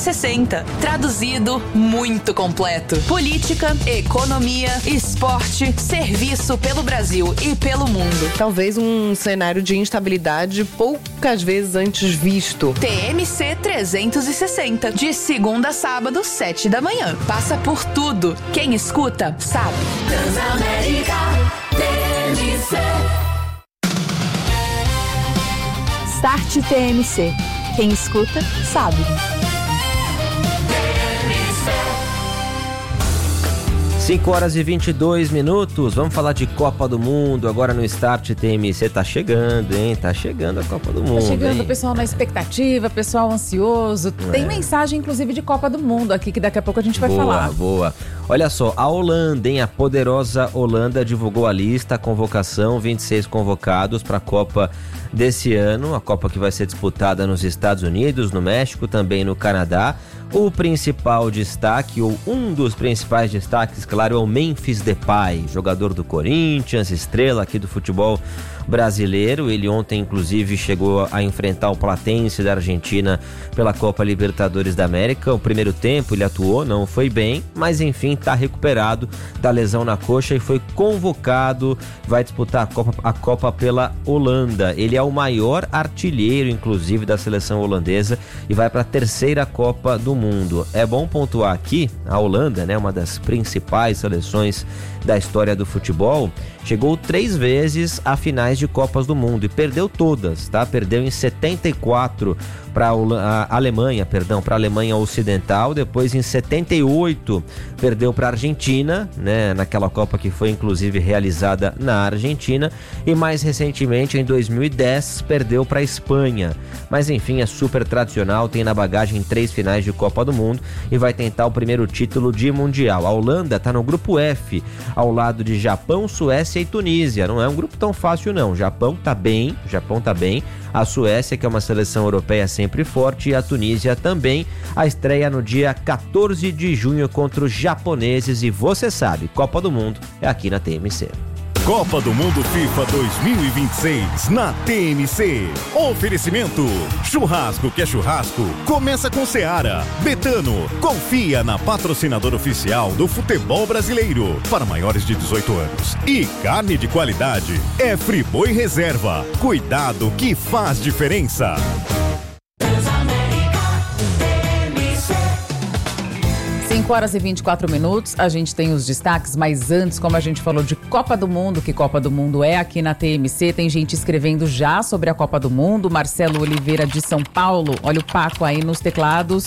360. Traduzido, muito completo. Política, economia, esporte, serviço pelo Brasil e pelo mundo. Talvez um cenário de instabilidade poucas vezes antes visto. TMC 360. De segunda a sábado, 7 da manhã. Passa por tudo. Quem escuta, sabe. Transamérica TMC. Start TMC. Quem escuta, sabe. 5h22. Vamos falar de Copa do Mundo agora no Start TMC. Tá chegando, hein? Tá chegando a Copa do Mundo. Tá chegando, hein? Pessoal na expectativa, pessoal ansioso. Tem mensagem, inclusive, de Copa do Mundo aqui, que daqui a pouco a gente vai falar. Boa. Olha só, a Holanda, hein? A poderosa Holanda divulgou a lista, a convocação, 26 convocados para a Copa desse ano. A Copa que vai ser disputada nos Estados Unidos, no México, também no Canadá. O principal destaque, ou um dos principais destaques, claro, é o Memphis Depay, jogador do Corinthians, estrela aqui do futebol brasileiro. Ele ontem, inclusive, chegou a enfrentar o Platense da Argentina pela Copa Libertadores da América. O primeiro tempo ele atuou, não foi bem, mas enfim, está recuperado da lesão na coxa e foi convocado, vai disputar a Copa pela Holanda. Ele é o maior artilheiro, inclusive, da seleção holandesa e vai para a terceira Copa do Mundo. É bom pontuar aqui, a Holanda, né, uma das principais seleções da história do futebol, chegou 3 vezes a finais de Copas do Mundo e perdeu todas, tá? Perdeu em 74 para a Alemanha, para a Alemanha Ocidental, depois em 78 perdeu para a Argentina, né, naquela Copa que foi inclusive realizada na Argentina, e mais recentemente em 2010 perdeu para a Espanha. Mas enfim, é super tradicional, tem na bagagem 3 finais de Copa do Mundo e vai tentar o primeiro título de Mundial. A Holanda está no grupo F, ao lado de Japão, Suécia e Tunísia. Não é um grupo tão fácil não. O Japão tá bem. A Suécia, que é uma seleção europeia sempre forte, e a Tunísia também. A estreia no dia 14 de junho contra os japoneses. E você sabe, Copa do Mundo é aqui na TMC. Copa do Mundo FIFA 2026 na TMC. Oferecimento: churrasco que é churrasco, começa com Seara. Betano, confia na patrocinadora oficial do futebol brasileiro para maiores de 18 anos. E carne de qualidade é Friboi Reserva. Cuidado que faz diferença. 5h24, a gente tem os destaques, mas antes, como a gente falou de Copa do Mundo, que Copa do Mundo é aqui na TMC, tem gente escrevendo já sobre a Copa do Mundo. Marcelo Oliveira de São Paulo, olha o Paco aí nos teclados.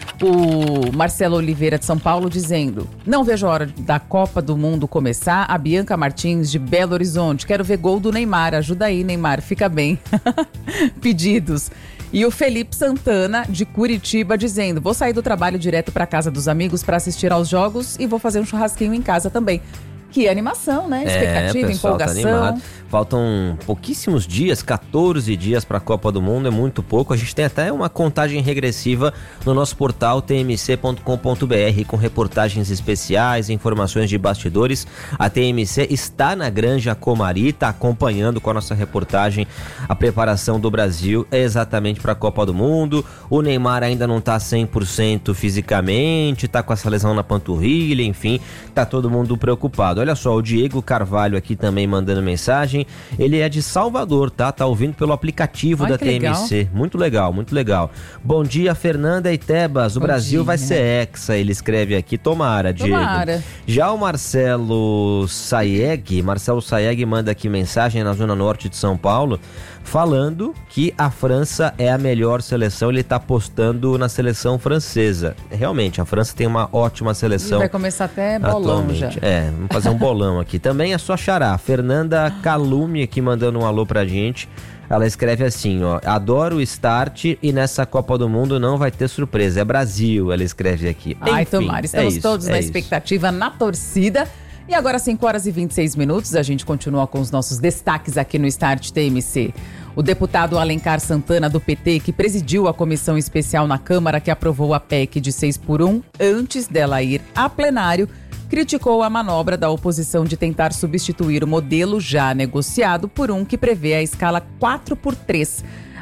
O Marcelo Oliveira de São Paulo dizendo: não vejo a hora da Copa do Mundo começar. A Bianca Martins de Belo Horizonte: quero ver gol do Neymar, ajuda aí, Neymar, fica bem. Pedidos. E o Felipe Santana de Curitiba dizendo: vou sair do trabalho direto para casa dos amigos para assistir aos jogos e vou fazer um churrasquinho em casa também. Que animação, né? Expectativa, empolgação. Tá animado. Faltam pouquíssimos dias, 14 dias para a Copa do Mundo, é muito pouco. A gente tem até uma contagem regressiva no nosso portal tmc.com.br com reportagens especiais, informações de bastidores. A TMC está na Granja Comari, está acompanhando com a nossa reportagem a preparação do Brasil exatamente para a Copa do Mundo. O Neymar ainda não está 100% fisicamente, está com essa lesão na panturrilha, enfim, está todo mundo preocupado. Olha só, o Diego Carvalho aqui também mandando mensagem. Ele é de Salvador, tá? Tá ouvindo pelo aplicativo da TMC. Legal. Muito legal. Bom dia, Fernanda e Tebas. O Brasil vai ser hexa, ele escreve aqui. Tomara, Diego. Tomara. Já o Marcelo Saeg manda aqui mensagem na Zona Norte de São Paulo, falando que a França é a melhor seleção. Ele tá apostando na seleção francesa. Realmente, a França tem uma ótima seleção. Vai começar até bolão já. Vamos fazer um bolão aqui. Também a sua xará, Fernanda Calume, aqui mandando um alô pra gente. Ela escreve assim, ó: adoro o Start e nessa Copa do Mundo não vai ter surpresa, é Brasil, ela escreve aqui. Ai, tomara, estamos todos na expectativa, na torcida. E agora, 5h26, a gente continua com os nossos destaques aqui no Start TMC. O deputado Alencar Santana, do PT, que presidiu a comissão especial na Câmara que aprovou a PEC de 6x1, antes dela ir a plenário, criticou a manobra da oposição de tentar substituir o modelo já negociado por um que prevê a escala 4x3.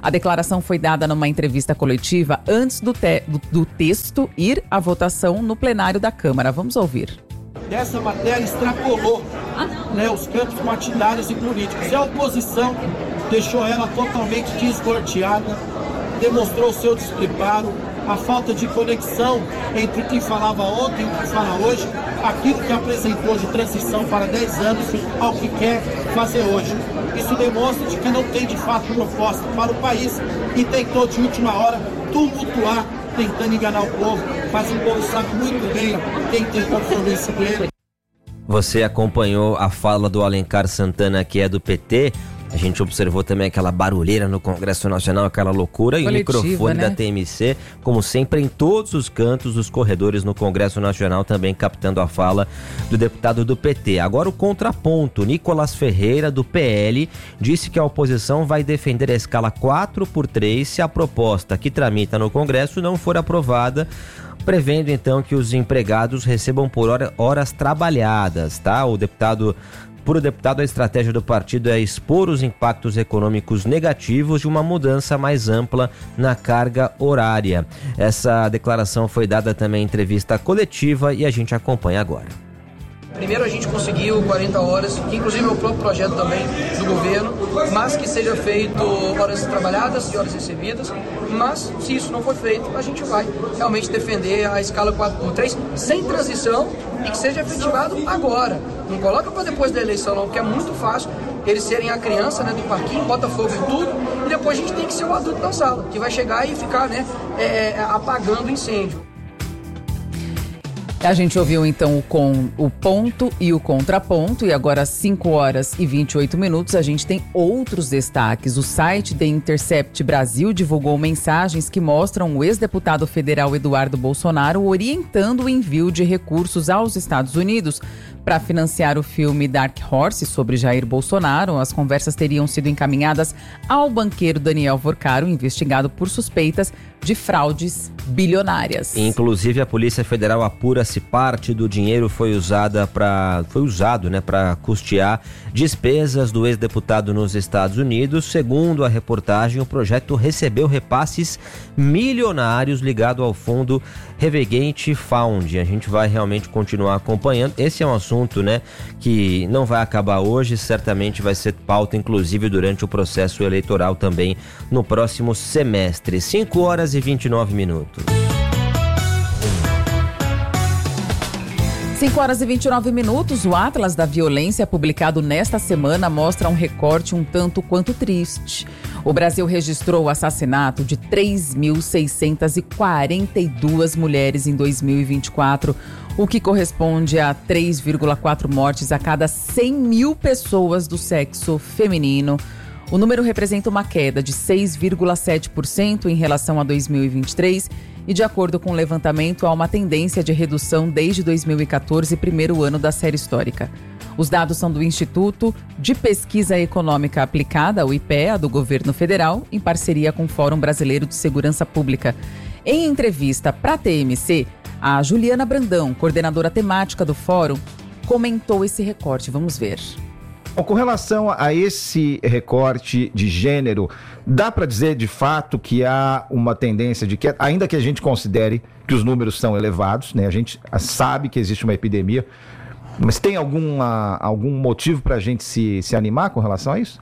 A declaração foi dada numa entrevista coletiva antes do texto ir à votação no plenário da Câmara. Vamos ouvir. Essa matéria extrapolou os campos partidários e políticos. E a oposição deixou ela totalmente desnorteada, demonstrou o seu despreparo, a falta de conexão entre o que falava ontem e o que fala hoje, aquilo que apresentou de transição para 10 anos ao que quer fazer hoje. Isso demonstra de que não tem de fato proposta para o país e tentou de última hora tumultuar, tentando enganar o povo, mas o povo sabe muito bem quem tem compromisso com ele. Você acompanhou a fala do Alencar Santana, que é do PT. A gente observou também aquela barulheira no Congresso Nacional, aquela loucura, e o microfone da TMC, como sempre, em todos os cantos dos corredores no Congresso Nacional, também captando a fala do deputado do PT. Agora o contraponto, Nicolas Ferreira, do PL, disse que a oposição vai defender a escala 4x3 se a proposta que tramita no Congresso não for aprovada, prevendo então que os empregados recebam por horas trabalhadas, tá? Para o deputado, a estratégia do partido é expor os impactos econômicos negativos de uma mudança mais ampla na carga horária. Essa declaração foi dada também em entrevista coletiva e a gente acompanha agora. Primeiro a gente conseguiu 40 horas, que inclusive é o próprio projeto também do governo, mas que seja feito horas trabalhadas e horas recebidas, mas se isso não for feito, a gente vai realmente defender a escala 4x3 sem transição e que seja efetivado agora. Não coloca para depois da eleição não, porque é muito fácil eles serem a criança do parquinho, bota fogo em tudo, e depois a gente tem que ser o adulto da sala, que vai chegar e ficar apagando o incêndio. A gente ouviu então o ponto e o contraponto, e agora às 5 horas e 28 minutos a gente tem outros destaques. O site The Intercept Brasil divulgou mensagens que mostram o ex-deputado federal Eduardo Bolsonaro orientando o envio de recursos aos Estados Unidos para financiar o filme Dark Horse sobre Jair Bolsonaro. As conversas teriam sido encaminhadas ao banqueiro Daniel Vorcaro, investigado por suspeitas de fraudes bilionárias. Inclusive, a Polícia Federal apura se parte do dinheiro foi usado para custear despesas do ex-deputado nos Estados Unidos. Segundo a reportagem, o projeto recebeu repasses milionários ligados ao fundo Revegate Fund. A gente vai realmente continuar acompanhando. Esse é um assunto, que não vai acabar hoje, certamente vai ser pauta, inclusive, durante o processo eleitoral também no próximo semestre. 5 horas e 29 minutos. 5 horas e 29 minutos, o Atlas da Violência, publicado nesta semana, mostra um recorte um tanto quanto triste. O Brasil registrou o assassinato de 3.642 mulheres em 2024, o que corresponde a 3,4 mortes a cada 100 mil pessoas do sexo feminino. O número representa uma queda de 6,7% em relação a 2023 e, de acordo com o levantamento, há uma tendência de redução desde 2014, primeiro ano da série histórica. Os dados são do Instituto de Pesquisa Econômica Aplicada, o IPEA, do governo federal, em parceria com o Fórum Brasileiro de Segurança Pública. Em entrevista para a TMC, a Juliana Brandão, coordenadora temática do Fórum, comentou esse recorte. Vamos ver. Com relação a esse recorte de gênero, dá para dizer de fato que há uma tendência de que, ainda que a gente considere que os números são elevados, a gente sabe que existe uma epidemia, mas tem algum motivo para a gente se animar com relação a isso?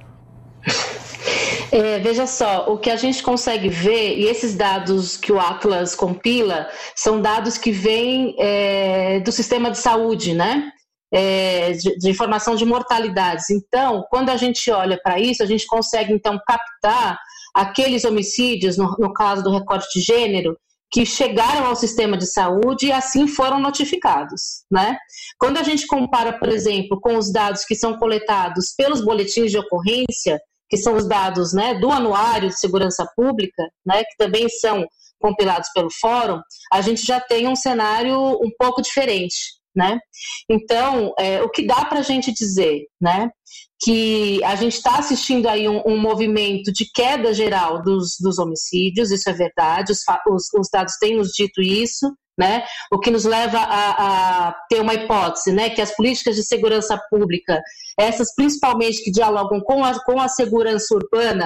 Veja só, o que a gente consegue ver, e esses dados que o Atlas compila, são dados que vêm do sistema de saúde, de informação de mortalidades. Então, quando a gente olha para isso, a gente consegue então captar aqueles homicídios, no caso do recorte de gênero, que chegaram ao sistema de saúde e assim foram notificados, Quando a gente compara, por exemplo, com os dados que são coletados pelos boletins de ocorrência, que são os dados do Anuário de Segurança Pública, que também são compilados pelo Fórum, a gente já tem um cenário um pouco diferente. Então, o que dá para a gente dizer, que a gente está assistindo aí um movimento de queda geral dos homicídios, isso é verdade, os dados têm nos dito isso, o que nos leva a ter uma hipótese, que as políticas de segurança pública, essas principalmente que dialogam com a segurança urbana,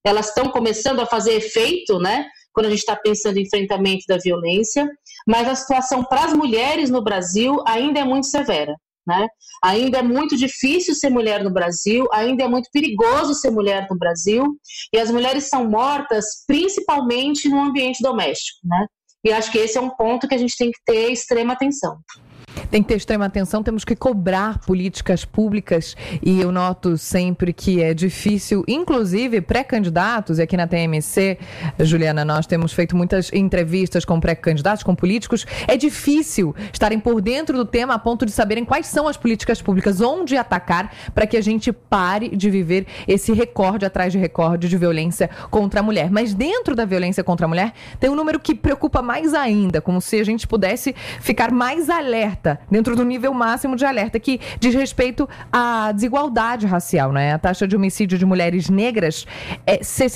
elas estão começando a fazer efeito, né? Quando a gente está pensando em enfrentamento da violência, mas a situação para as mulheres no Brasil ainda é muito severa, né? Ainda é muito difícil ser mulher no Brasil, ainda é muito perigoso ser mulher no Brasil, e as mulheres são mortas principalmente no ambiente doméstico, né? E acho que esse é um ponto que a gente tem que ter extrema atenção. Tem que ter extrema atenção, temos que cobrar políticas públicas, e eu noto sempre que é difícil, inclusive pré-candidatos, e aqui na TMC, Juliana, nós temos feito muitas entrevistas com pré-candidatos, com políticos, é difícil estarem por dentro do tema a ponto de saberem quais são as políticas públicas, onde atacar, para que a gente pare de viver esse recorde atrás de recorde de violência contra a mulher. Mas dentro da violência contra a mulher, tem um número que preocupa mais ainda, como se a gente pudesse ficar mais alerta, dentro do nível máximo de alerta, que diz respeito à desigualdade racial, né? A taxa de homicídio de mulheres negras é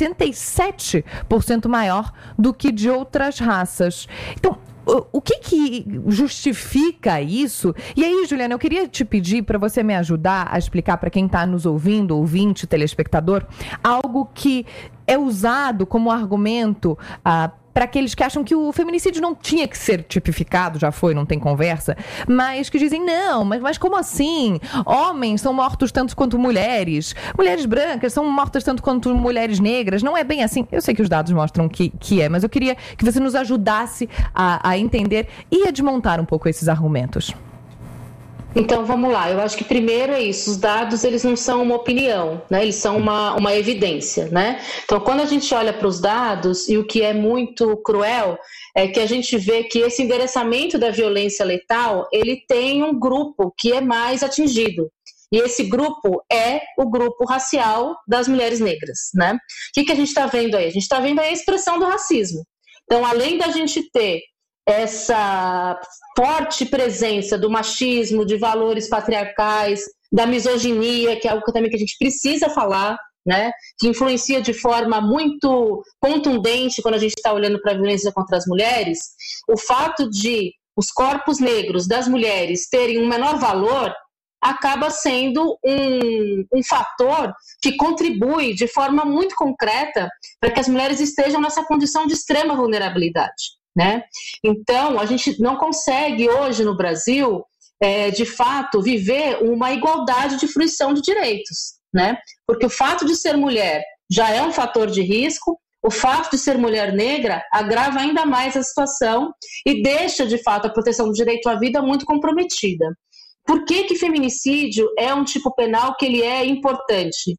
67% maior do que de outras raças. Então, o que justifica isso? E aí, Juliana, eu queria te pedir para você me ajudar a explicar para quem está nos ouvindo, ouvinte, telespectador, algo que é usado como argumento para aqueles que acham que o feminicídio não tinha que ser tipificado, já foi, não tem conversa, mas que dizem, não, mas como assim? Homens são mortos tanto quanto mulheres, mulheres brancas são mortas tanto quanto mulheres negras, não é bem assim. Eu sei que os dados mostram que é, mas eu queria que você nos ajudasse a entender e a desmontar um pouco esses argumentos. Então, vamos lá. Eu acho que primeiro é isso. Os dados, eles não são uma opinião, né? Eles são uma evidência, né? Então, quando a gente olha para os dados, e o que é muito cruel é que a gente vê que esse endereçamento da violência letal, ele tem um grupo que é mais atingido. E esse grupo é o grupo racial das mulheres negras, né? O que a gente está vendo aí? A gente está vendo aí a expressão do racismo. Então, além da gente ter essa forte presença do machismo, de valores patriarcais, da misoginia, que é algo também que a gente precisa falar, né? Que influencia de forma muito contundente quando a gente está olhando para a violência contra as mulheres, o fato de os corpos negros das mulheres terem um menor valor acaba sendo um fator que contribui de forma muito concreta para que as mulheres estejam nessa condição de extrema vulnerabilidade, né? Então, a gente não consegue hoje no Brasil, de fato, viver uma igualdade de fruição de direitos, né? Porque o fato de ser mulher já é um fator de risco, o fato de ser mulher negra agrava ainda mais a situação e deixa, de fato, a proteção do direito à vida muito comprometida. Por que feminicídio é um tipo penal que ele é importante?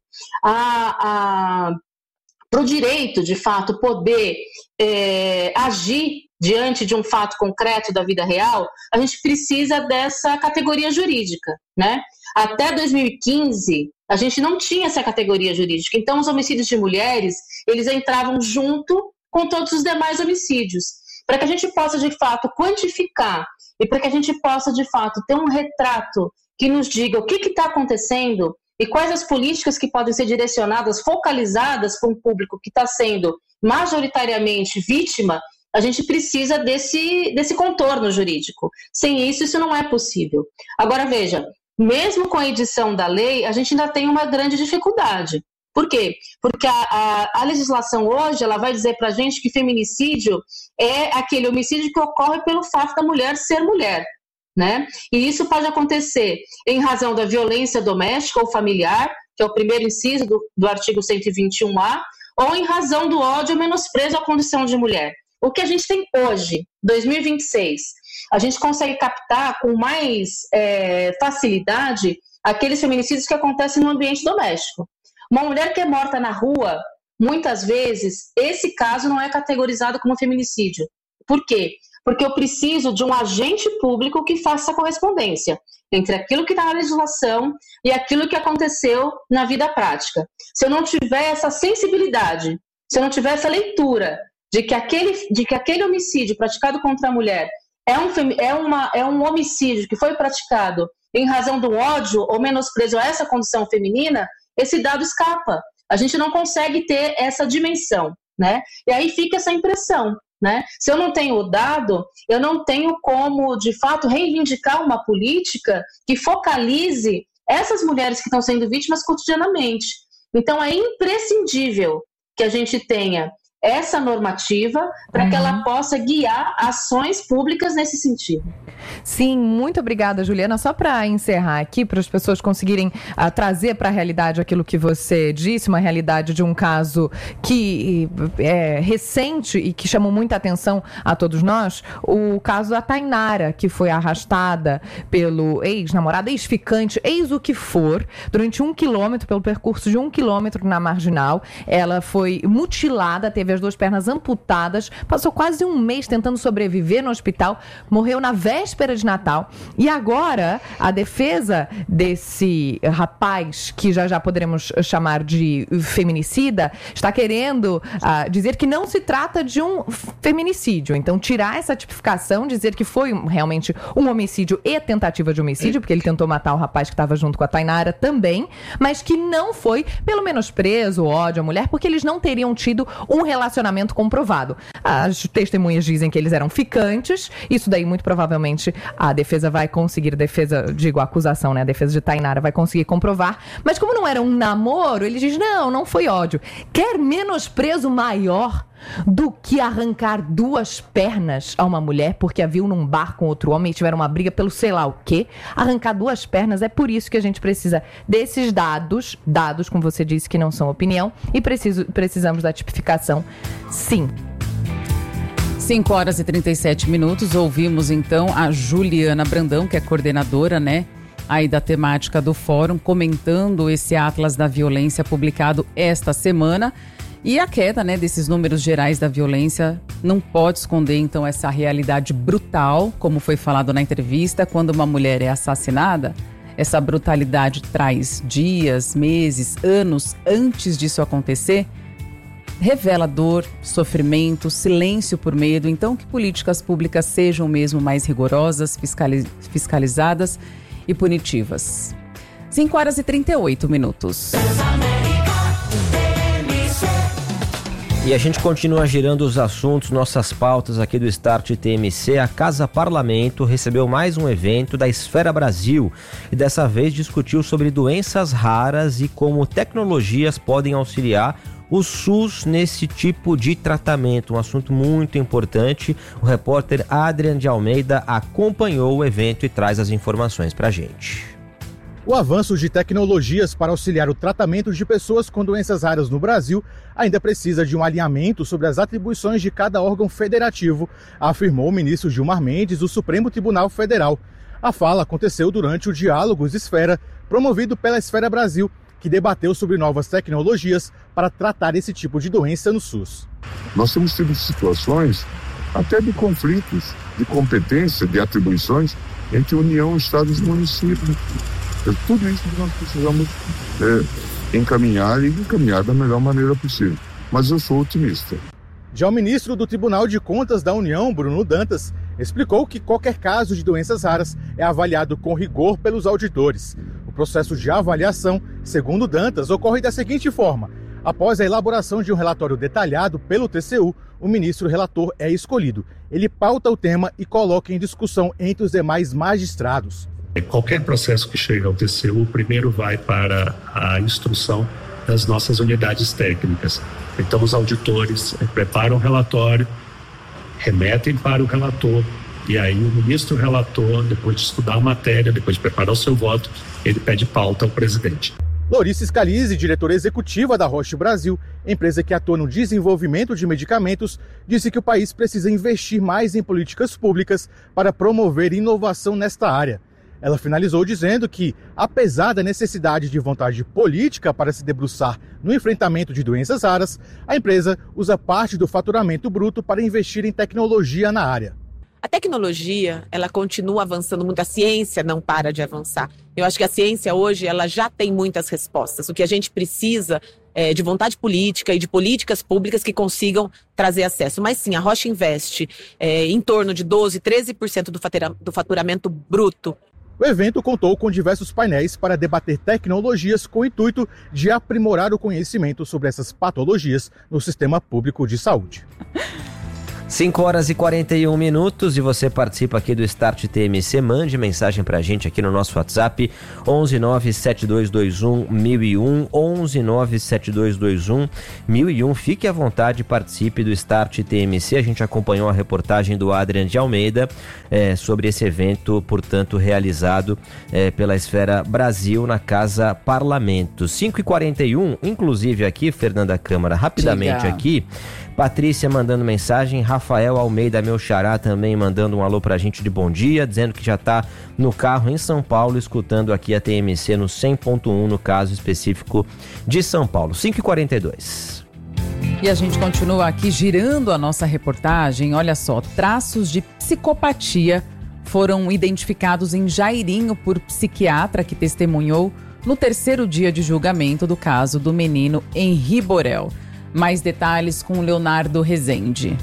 Para o direito, de fato, poder agir diante de um fato concreto da vida real, a gente precisa dessa categoria jurídica, né? Até 2015, a gente não tinha essa categoria jurídica. Então, os homicídios de mulheres, eles entravam junto com todos os demais homicídios. Para que a gente possa, de fato, quantificar e para que a gente possa, de fato, ter um retrato que nos diga o que está acontecendo e quais as políticas que podem ser direcionadas, focalizadas para um público que está sendo majoritariamente vítima, a gente precisa desse contorno jurídico. Sem isso, isso não é possível. Agora, veja, mesmo com a edição da lei, a gente ainda tem uma grande dificuldade. Por quê? Porque a legislação hoje, ela vai dizer para a gente que feminicídio é aquele homicídio que ocorre pelo fato da mulher ser mulher, né? E isso pode acontecer em razão da violência doméstica ou familiar, que é o primeiro inciso do artigo 121A, ou em razão do ódio ou menosprezo à condição de mulher. O que a gente tem hoje, 2026, a gente consegue captar com mais facilidade aqueles feminicídios que acontecem no ambiente doméstico. Uma mulher que é morta na rua, muitas vezes, esse caso não é categorizado como feminicídio. Por quê? Porque eu preciso de um agente público que faça a correspondência entre aquilo que está na legislação e aquilo que aconteceu na vida prática. Se eu não tiver essa sensibilidade, se eu não tiver essa leitura de que aquele homicídio praticado contra a mulher é um homicídio que foi praticado em razão do ódio ou menosprezo a essa condição feminina, esse dado escapa. A gente não consegue ter essa dimensão, né? E aí fica essa impressão, né? Se eu não tenho o dado, eu não tenho como, de fato, reivindicar uma política que focalize essas mulheres que estão sendo vítimas cotidianamente. Então, é imprescindível que a gente tenha essa normativa para que ela possa guiar ações públicas nesse sentido. Sim, muito obrigada, Juliana. Só para encerrar aqui, para as pessoas conseguirem trazer para a realidade aquilo que você disse, uma realidade de um caso que é recente e que chamou muita atenção a todos nós, o caso da Tainara, que foi arrastada pelo ex-namorado, ex-ficante, ex o que for, durante 1 quilômetro, pelo percurso de 1 quilômetro na Marginal. Ela foi mutilada, teve as 2 pernas amputadas, passou quase 1 mês tentando sobreviver no hospital, morreu na véspera de Natal. E agora a defesa desse rapaz, que já poderemos chamar de feminicida, está querendo dizer que não se trata de um feminicídio. Então tirar essa tipificação, dizer que foi realmente um homicídio e tentativa de homicídio, porque ele tentou matar o rapaz que estava junto com a Tainara também, mas que não foi pelo menosprezo, ódio à mulher, porque eles não teriam tido um relacionamento comprovado. As testemunhas dizem que eles eram ficantes, isso daí muito provavelmente a defesa vai conseguir, a acusação, né? A defesa de Tainara vai conseguir comprovar, mas como não era um namoro, ele diz, não foi ódio. Quer menosprezo maior do que arrancar 2 pernas a uma mulher porque a viu num bar com outro homem e tiveram uma briga pelo sei lá o quê? Arrancar 2 pernas, é por isso que a gente precisa desses dados, como você disse, que não são opinião, e precisamos da tipificação, sim. 5h37, ouvimos então a Juliana Brandão, que é coordenadora, né, aí da temática do fórum, comentando esse Atlas da Violência publicado esta semana. E a queda, né, desses números gerais da violência não pode esconder, então, essa realidade brutal, como foi falado na entrevista. Quando uma mulher é assassinada, essa brutalidade traz dias, meses, anos antes disso acontecer, revela dor, sofrimento, silêncio por medo. Então, que políticas públicas sejam mesmo mais rigorosas, fiscalizadas e punitivas. 5h38. E a gente continua girando os assuntos, nossas pautas aqui do Start TMC. A Casa Parlamento recebeu mais um evento da Esfera Brasil e dessa vez discutiu sobre doenças raras e como tecnologias podem auxiliar o SUS nesse tipo de tratamento. Um assunto muito importante. O repórter Adrian de Almeida acompanhou o evento e traz as informações pra gente. O avanço de tecnologias para auxiliar o tratamento de pessoas com doenças raras no Brasil ainda precisa de um alinhamento sobre as atribuições de cada órgão federativo, afirmou o ministro Gilmar Mendes do Supremo Tribunal Federal. A fala aconteceu durante o Diálogos Esfera, promovido pela Esfera Brasil, que debateu sobre novas tecnologias para tratar esse tipo de doença no SUS. Nós temos tido situações até de conflitos de competência, de atribuições entre União, Estados e municípios. Tudo isso que nós precisamos encaminhar da melhor maneira possível. Mas eu sou otimista. Já o ministro do Tribunal de Contas da União, Bruno Dantas, explicou que qualquer caso de doenças raras é avaliado com rigor pelos auditores. O processo de avaliação, segundo Dantas, ocorre da seguinte forma: após a elaboração de um relatório detalhado pelo TCU, o ministro relator é escolhido. Ele pauta o tema e coloca em discussão entre os demais magistrados. Qualquer processo que chega ao TCU primeiro vai para a instrução das nossas unidades técnicas. Então os auditores preparam o relatório, remetem para o relator, e aí o ministro relator, depois de estudar a matéria, depois de preparar o seu voto, ele pede pauta ao presidente. Lorice Scalise, diretora executiva da Roche Brasil, empresa que atua no desenvolvimento de medicamentos, disse que o país precisa investir mais em políticas públicas para promover inovação nesta área. Ela finalizou dizendo que, apesar da necessidade de vontade política para se debruçar no enfrentamento de doenças raras, a empresa usa parte do faturamento bruto para investir em tecnologia na área. A tecnologia, ela continua avançando muito, a ciência não para de avançar. Eu acho que a ciência hoje, ela já tem muitas respostas. O que a gente precisa é de vontade política e de políticas públicas que consigam trazer acesso. Mas sim, a Roche investe em torno de 12%, 13% do faturamento bruto. O evento contou com diversos painéis para debater tecnologias com o intuito de aprimorar o conhecimento sobre essas patologias no sistema público de saúde. 5h41 e você participa aqui do Start TMC. Mande mensagem pra gente aqui no nosso WhatsApp 11972211001 11972211001. Fique à vontade, participe do Start TMC. A gente acompanhou a reportagem do Adrian de Almeida sobre esse evento, portanto, realizado pela Esfera Brasil na Casa Parlamento. 5h41, inclusive aqui, Fernanda Câmara, rapidamente aqui, Patrícia mandando mensagem, Rafael Almeida, meu xará, também mandando um alô pra gente de bom dia, dizendo que já tá no carro em São Paulo, escutando aqui a TMC no 100.1, no caso específico de São Paulo. 5h42. E a gente continua aqui girando a nossa reportagem. Olha só, traços de psicopatia foram identificados em Jairinho por psiquiatra que testemunhou no terceiro dia de julgamento do caso do menino Henri Borel. Mais detalhes com Leonardo Rezende.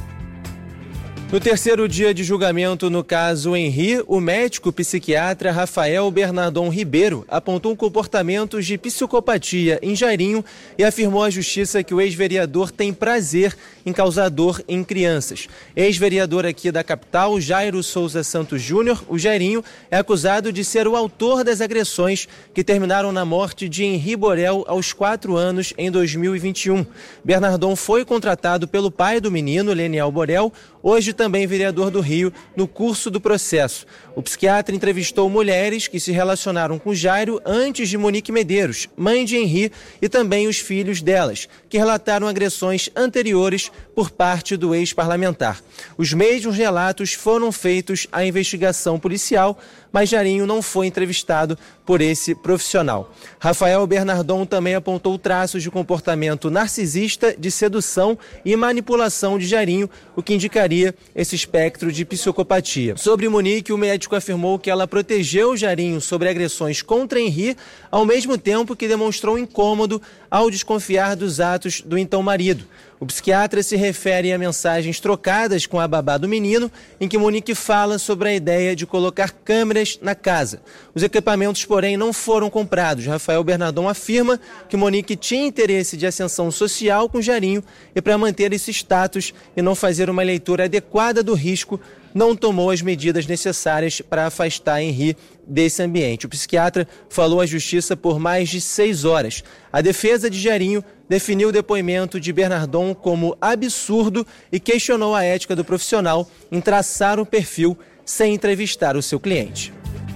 No terceiro dia de julgamento no caso Henri, o médico psiquiatra Rafael Bernardon Ribeiro apontou comportamentos de psicopatia em Jairinho e afirmou à justiça que o ex-vereador tem prazer em causar dor em crianças. Ex-vereador aqui da capital, Jairo Souza Santos Júnior, o Jairinho, é acusado de ser o autor das agressões que terminaram na morte de Henri Borel aos 4 anos em 2021. Bernardon foi contratado pelo pai do menino, Leniel Borel, hoje também vereador do Rio, no curso do processo. O psiquiatra entrevistou mulheres que se relacionaram com Jairo antes de Monique Medeiros, mãe de Henri, e também os filhos delas, que relataram agressões anteriores por parte do ex-parlamentar. Os mesmos relatos foram feitos à investigação policial, mas Jairinho não foi entrevistado por esse profissional. Rafael Bernardon também apontou traços de comportamento narcisista, de sedução e manipulação de Jairinho, o que indicaria esse espectro de psicopatia. Sobre Monique, o médico afirmou que ela protegeu Jairinho sobre agressões contra Henri, ao mesmo tempo que demonstrou incômodo ao desconfiar dos atos do então marido. O psiquiatra se refere a mensagens trocadas com a babá do menino, em que Monique fala sobre a ideia de colocar câmeras na casa. Os equipamentos, porém, não foram comprados. Rafael Bernardon afirma que Monique tinha interesse de ascensão social com Jairinho e, para manter esse status e não fazer uma leitura adequada do risco, não tomou as medidas necessárias para afastar Henri desse ambiente. O psiquiatra falou à justiça por mais de 6 horas. A defesa de Jairinho definiu o depoimento de Bernardon como absurdo e questionou a ética do profissional em traçar um perfil sem entrevistar o seu cliente.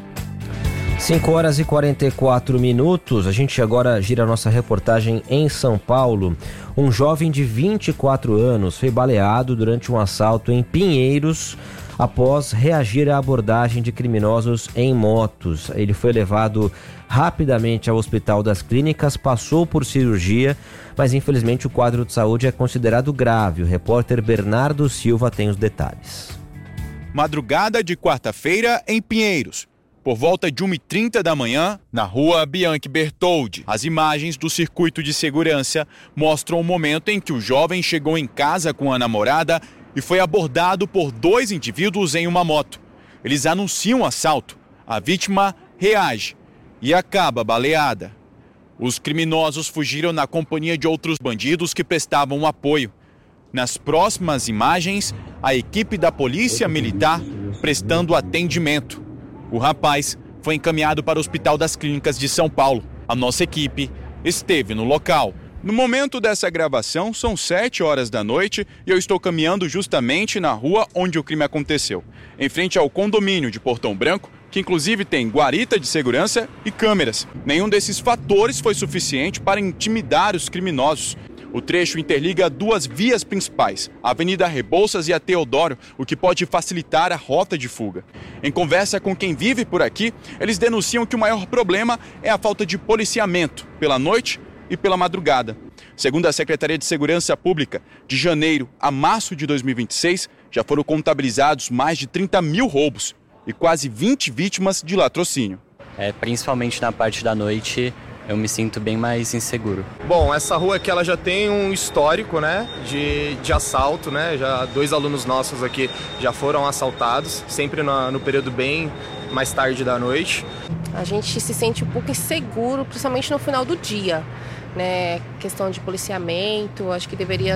5h44. A gente agora gira a nossa reportagem em São Paulo. Um jovem de 24 anos foi baleado durante um assalto em Pinheiros após reagir à abordagem de criminosos em motos. Ele foi levado rapidamente ao Hospital das Clínicas, passou por cirurgia, mas infelizmente o quadro de saúde é considerado grave. O repórter Bernardo Silva tem os detalhes. Madrugada de quarta-feira em Pinheiros. Por volta de 1h30 da manhã, na rua Bianchi Bertoldi. As imagens do circuito de segurança mostram o momento em que o jovem chegou em casa com a namorada e foi abordado por 2 indivíduos em uma moto. Eles anunciam um assalto. A vítima reage e acaba baleada. Os criminosos fugiram na companhia de outros bandidos que prestavam apoio. Nas próximas imagens, a equipe da Polícia Militar prestando atendimento. O rapaz foi encaminhado para o Hospital das Clínicas de São Paulo. A nossa equipe esteve no local. No momento dessa gravação, são 7 horas da noite e eu estou caminhando justamente na rua onde o crime aconteceu, em frente ao condomínio de Portão Branco, que inclusive tem guarita de segurança e câmeras. Nenhum desses fatores foi suficiente para intimidar os criminosos. O trecho interliga 2 vias principais, a Avenida Rebouças e a Teodoro, o que pode facilitar a rota de fuga. Em conversa com quem vive por aqui, eles denunciam que o maior problema é a falta de policiamento pela noite e pela madrugada. Segundo a Secretaria de Segurança Pública, de janeiro a março de 2026, já foram contabilizados mais de 30 mil roubos e quase 20 vítimas de latrocínio. Principalmente na parte da noite, eu me sinto bem mais inseguro. Bom, essa rua aqui ela já tem um histórico, né, de assalto, né? Já 2 alunos nossos aqui já foram assaltados, sempre no período bem mais tarde da noite. A gente se sente um pouco inseguro, principalmente no final do dia, né? Questão de policiamento, acho que deveria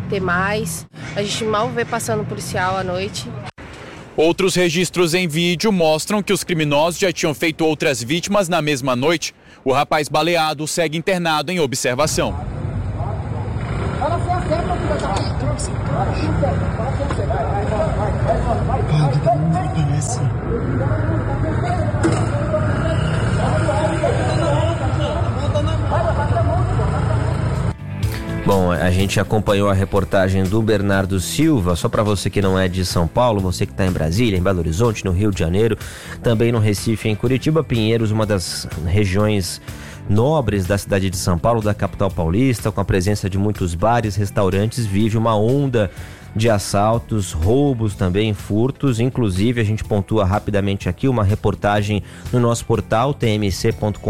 ter mais. A gente mal vê passando policial à noite. Outros registros em vídeo mostram que os criminosos já tinham feito outras vítimas na mesma noite. O rapaz baleado segue internado em observação. Bom, a gente acompanhou a reportagem do Bernardo Silva. Só para você que não é de São Paulo, você que está em Brasília, em Belo Horizonte, no Rio de Janeiro, também no Recife, em Curitiba, Pinheiros, uma das regiões nobres da cidade de São Paulo, da capital paulista, com a presença de muitos bares, restaurantes, vive uma onda de assaltos, roubos também, furtos. Inclusive, a gente pontua rapidamente aqui uma reportagem no nosso portal tmc.com.br,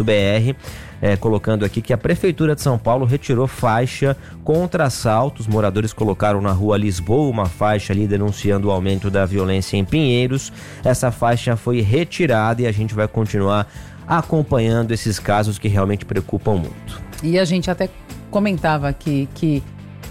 colocando aqui que a Prefeitura de São Paulo retirou faixa contra assaltos. Moradores colocaram na rua Lisboa uma faixa ali denunciando o aumento da violência em Pinheiros. Essa faixa foi retirada e a gente vai continuar acompanhando esses casos que realmente preocupam muito. E a gente até comentava aqui que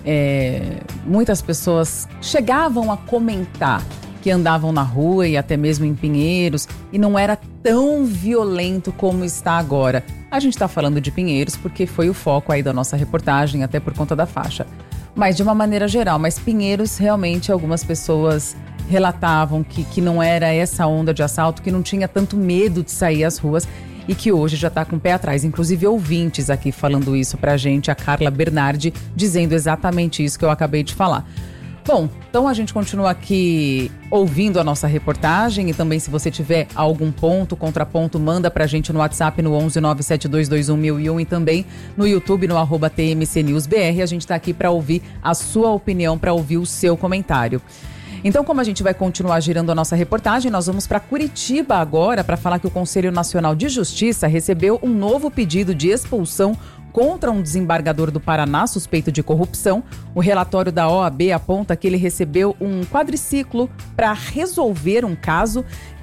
muitas pessoas chegavam a comentar que andavam na rua e até mesmo em Pinheiros e não era tão violento como está agora. A gente está falando de Pinheiros porque foi o foco aí da nossa reportagem, até por conta da faixa. Mas de uma maneira geral, mas Pinheiros realmente algumas pessoas relatavam que não era essa onda de assalto, que não tinha tanto medo de sair às ruas e que hoje já está com o pé atrás. Inclusive ouvintes aqui falando isso pra gente, a Carla Bernardi, dizendo exatamente isso que eu acabei de falar. Bom, então a gente continua aqui ouvindo a nossa reportagem e também se você tiver algum ponto, contraponto, manda pra gente no WhatsApp no 11 97221 1001 e também no YouTube no @TMCNewsBR. A gente tá aqui para ouvir a sua opinião, para ouvir o seu comentário. Então, como a gente vai continuar girando a nossa reportagem, nós vamos para Curitiba agora para falar que o Conselho Nacional de Justiça recebeu um novo pedido de expulsão contra um desembargador do Paraná suspeito de corrupção. O relatório da OAB aponta que ele recebeu um quadriciclo para resolver um caso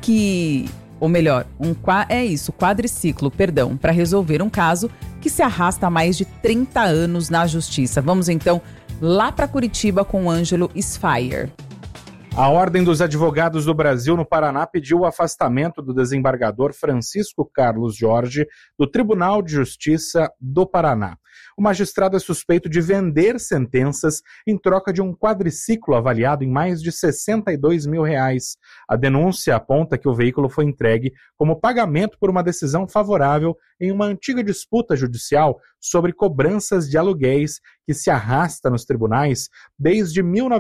quadriciclo, para resolver um caso que se arrasta há mais de 30 anos na Justiça. Vamos então lá para Curitiba com o Ângelo Sfire. A Ordem dos Advogados do Brasil no Paraná pediu o afastamento do desembargador Francisco Carlos Jorge do Tribunal de Justiça do Paraná. O magistrado é suspeito de vender sentenças em troca de um quadriciclo avaliado em mais de R$62 mil. A denúncia aponta que o veículo foi entregue como pagamento por uma decisão favorável em uma antiga disputa judicial sobre cobranças de aluguéis que se arrasta nos tribunais desde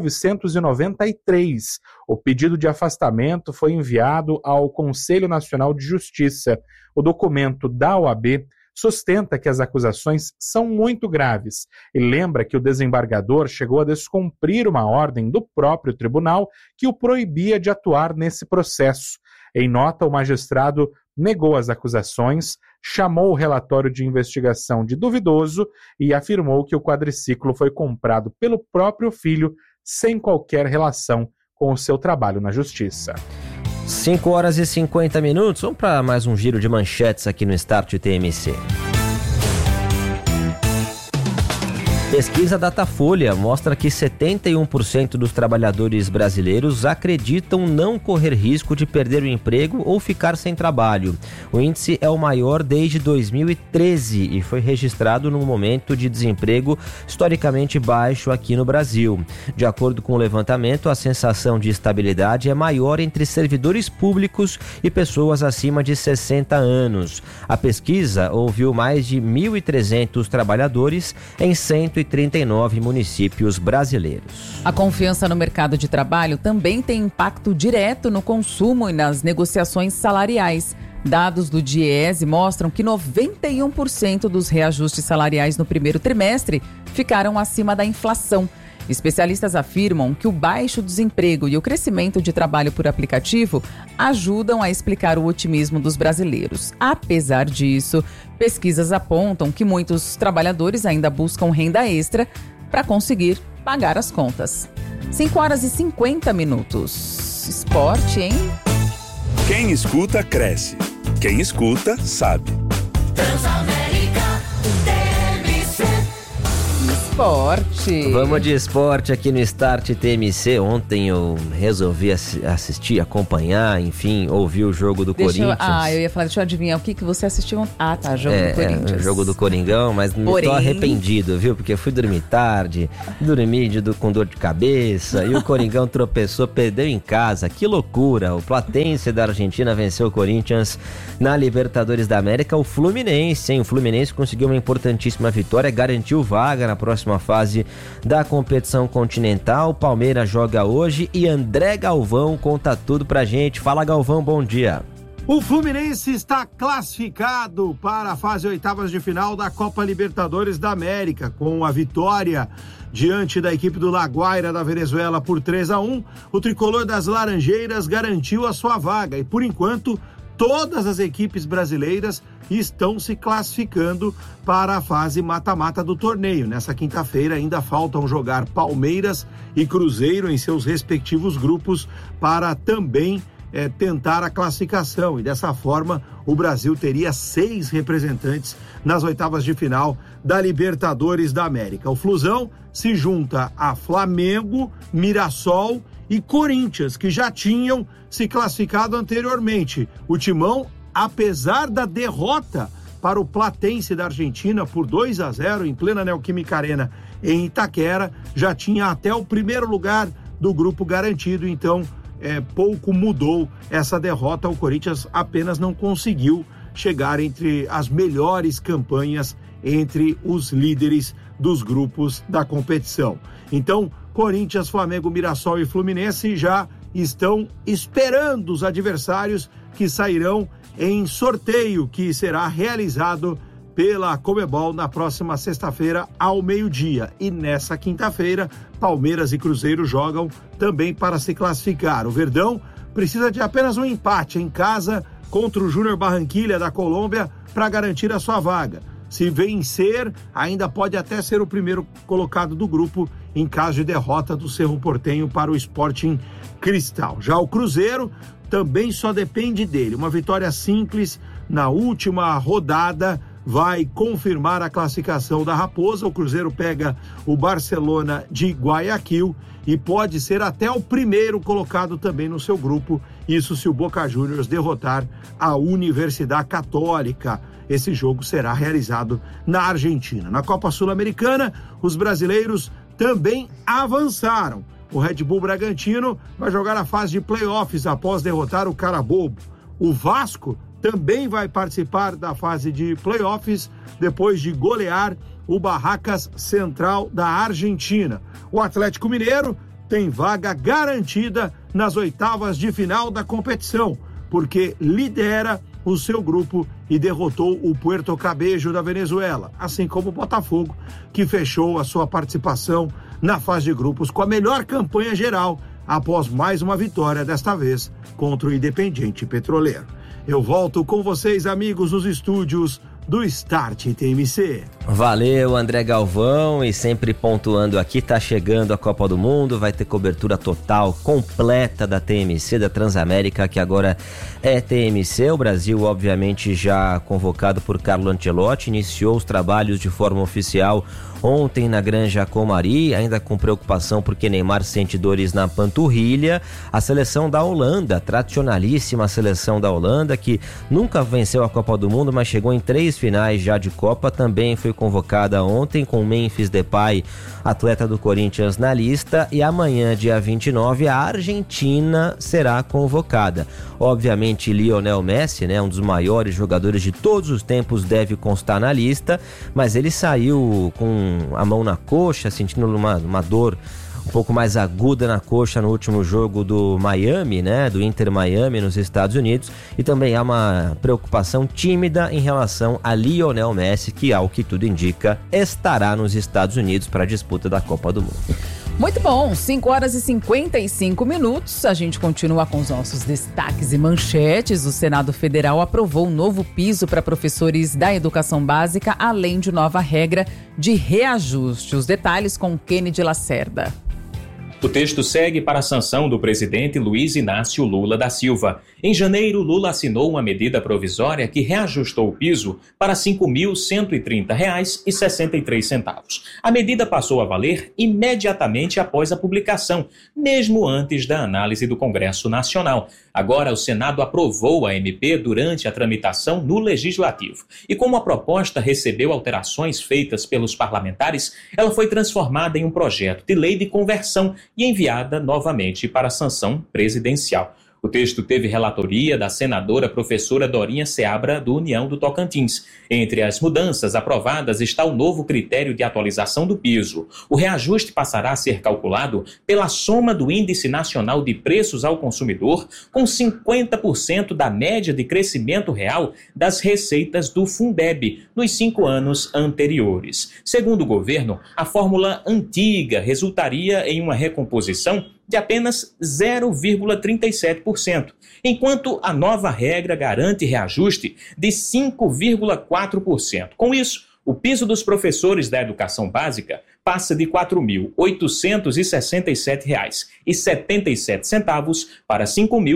1993. O pedido de afastamento foi enviado ao Conselho Nacional de Justiça. O documento da OAB sustenta que as acusações são muito graves e lembra que o desembargador chegou a descumprir uma ordem do próprio tribunal que o proibia de atuar nesse processo. Em nota, o magistrado negou as acusações, chamou o relatório de investigação de duvidoso e afirmou que o quadriciclo foi comprado pelo próprio filho sem qualquer relação com o seu trabalho na justiça. 5h50. Vamos para mais um giro de manchetes aqui no Start TMC. Pesquisa Datafolha mostra que 71% dos trabalhadores brasileiros acreditam não correr risco de perder o emprego ou ficar sem trabalho. O índice é o maior desde 2013 e foi registrado num momento de desemprego historicamente baixo aqui no Brasil. De acordo com o levantamento, a sensação de estabilidade é maior entre servidores públicos e pessoas acima de 60 anos. A pesquisa ouviu mais de 1.300 trabalhadores em 139 municípios brasileiros. A confiança no mercado de trabalho também tem impacto direto no consumo e nas negociações salariais. Dados do DIEESE mostram que 91% dos reajustes salariais no primeiro trimestre ficaram acima da inflação. Especialistas afirmam que o baixo desemprego e o crescimento de trabalho por aplicativo ajudam a explicar o otimismo dos brasileiros. Apesar disso, pesquisas apontam que muitos trabalhadores ainda buscam renda extra para conseguir pagar as contas. 5h50. Esporte, hein? Quem escuta, cresce. Quem escuta, sabe. Transamérica TMC. esporte. Vamos de esporte aqui no Start TMC. Ontem eu resolvi assistir, acompanhar, enfim, ouvir o jogo do Corinthians. Eu ia falar, deixa eu adivinhar, o que você assistiu? Ah, tá, jogo do Corinthians. O jogo do Coringão, mas tô arrependido, viu? Porque eu fui dormir tarde, dormi com dor de cabeça, e o Coringão tropeçou, perdeu em casa. Que loucura! O Platense da Argentina venceu o Corinthians na Libertadores da América. O Fluminense, hein? O Fluminense conseguiu uma importantíssima vitória, garantiu vaga na próxima fase da competição continental. O Palmeiras joga hoje e André Galvão conta tudo pra gente. Fala, Galvão, bom dia. O Fluminense está classificado para a fase oitavas de final da Copa Libertadores da América, com a vitória diante da equipe do La Guaira da Venezuela por 3-1. O tricolor das Laranjeiras garantiu a sua vaga e, por enquanto, todas as equipes brasileiras estão se classificando para a fase mata-mata do torneio. Nessa quinta-feira ainda faltam jogar Palmeiras e Cruzeiro em seus respectivos grupos para também tentar a classificação, e dessa forma o Brasil teria 6 representantes nas oitavas de final da Libertadores da América. O Flusão se junta a Flamengo, Mirassol e Corinthians, que já tinham se classificado anteriormente. O Timão, apesar da derrota para o Platense da Argentina por 2-0 em plena Neoquímica Arena em Itaquera, já tinha até o primeiro lugar do grupo garantido, então pouco mudou essa derrota. O Corinthians apenas não conseguiu chegar entre as melhores campanhas entre os líderes dos grupos da competição. Então, Corinthians, Flamengo, Mirassol e Fluminense já estão esperando os adversários que sairão em sorteio que será realizado pela Conmebol na próxima sexta-feira ao meio-dia. E nessa quinta-feira, Palmeiras e Cruzeiro jogam também para se classificar. O Verdão precisa de apenas um empate em casa contra o Júnior Barranquilla da Colômbia para garantir a sua vaga. Se vencer, ainda pode até ser o primeiro colocado do grupo em caso de derrota do Cerro Porteño para o Sporting Cristal. Já o Cruzeiro também só depende dele. Uma vitória simples na última rodada vai confirmar a classificação da Raposa. O Cruzeiro pega o Barcelona de Guayaquil e pode ser até o primeiro colocado também no seu grupo. Isso se o Boca Juniors derrotar a Universidade Católica. Esse jogo será realizado na Argentina. Na Copa Sul-Americana, os brasileiros também avançaram. O Red Bull Bragantino vai jogar a fase de playoffs após derrotar o Carabobo. O Vasco também vai participar da fase de playoffs depois de golear o Barracas Central da Argentina. O Atlético Mineiro tem vaga garantida nas oitavas de final da competição, porque lidera o seu grupo e derrotou o Puerto Cabello da Venezuela, assim como o Botafogo, que fechou a sua participação na fase de grupos com a melhor campanha geral após mais uma vitória, desta vez contra o Independiente Petroleiro. Eu volto com vocês, amigos, nos estúdios do Start TMC. Valeu, André Galvão, e sempre pontuando aqui, tá chegando a Copa do Mundo, vai ter cobertura total, completa da TMC, da Transamérica, que agora é TMC. O Brasil, obviamente, já convocado por Carlo Ancelotti, iniciou os trabalhos de forma oficial ontem na Granja Comari, ainda com preocupação porque Neymar sente dores na panturrilha. A seleção da Holanda, tradicionalíssima seleção da Holanda, que nunca venceu a Copa do Mundo, mas chegou em 3 finais já de Copa, também foi convocada ontem com Memphis Depay, atleta do Corinthians, na lista, e amanhã, dia 29, a Argentina será convocada. Obviamente, Lionel Messi, né, um dos maiores jogadores de todos os tempos, deve constar na lista, mas ele saiu com a mão na coxa, sentindo uma dor um pouco mais aguda na coxa no último jogo do Miami, né, do Inter Miami nos Estados Unidos, e também há uma preocupação tímida em relação a Lionel Messi, que, ao que tudo indica, estará nos Estados Unidos para a disputa da Copa do Mundo. Muito bom, 5 horas e 55 minutos, a gente continua com os nossos destaques e manchetes. O Senado Federal aprovou um novo piso para professores da educação básica, além de nova regra de reajuste. Os detalhes com Kennedy Lacerda. O texto segue para a sanção do presidente Luiz Inácio Lula da Silva. Em janeiro, Lula assinou uma medida provisória que reajustou o piso para R$ 5.130,63. A medida passou a valer imediatamente após a publicação, mesmo antes da análise do Congresso Nacional. Agora, o Senado aprovou a MP durante a tramitação no Legislativo. E como a proposta recebeu alterações feitas pelos parlamentares, ela foi transformada em um projeto de lei de conversão e enviada novamente para a sanção presidencial. O texto teve relatoria da senadora professora Dorinha Seabra, do União do Tocantins. Entre as mudanças aprovadas está o novo critério de atualização do piso. O reajuste passará a ser calculado pela soma do Índice Nacional de Preços ao Consumidor com 50% da média de crescimento real das receitas do Fundeb nos 5 anos anteriores. Segundo o governo, a fórmula antiga resultaria em uma recomposição de apenas 0,37%, enquanto a nova regra garante reajuste de 5,4%. Com isso, o piso dos professores da educação básica passa de R$ 4.867,77 para R$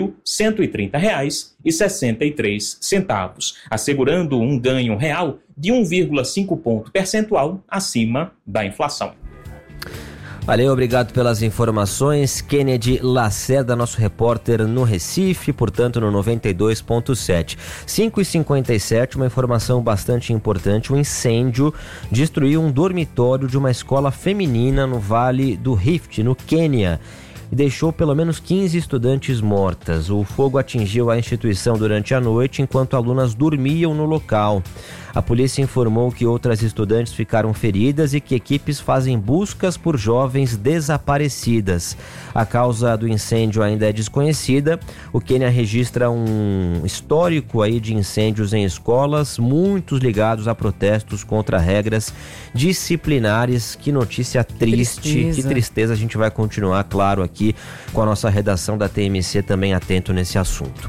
5.130,63, assegurando um ganho real de 1,5 ponto percentual acima da inflação. Valeu, obrigado pelas informações. Kennedy Lacerda, nosso repórter no Recife, portanto no 92.7. 5h57, uma informação bastante importante. Um incêndio destruiu um dormitório de uma escola feminina no Vale do Rift, no Quênia, e deixou pelo menos 15 estudantes mortas. O fogo atingiu a instituição durante a noite, enquanto alunas dormiam no local. A polícia informou que outras estudantes ficaram feridas e que equipes fazem buscas por jovens desaparecidas. A causa do incêndio ainda é desconhecida. O Quênia registra um histórico aí de incêndios em escolas, muitos ligados a protestos contra regras disciplinares. Que notícia triste, que tristeza. A gente vai continuar, claro, aqui com a nossa redação da TMC também atento nesse assunto.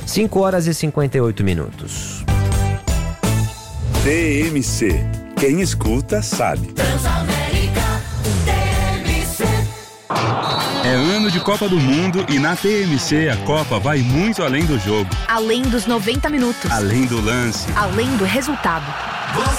5h58. TMC. Quem escuta sabe. É ano de Copa do Mundo e na TMC a Copa vai muito além do jogo. Além dos 90 minutos. Além do lance. Além do resultado.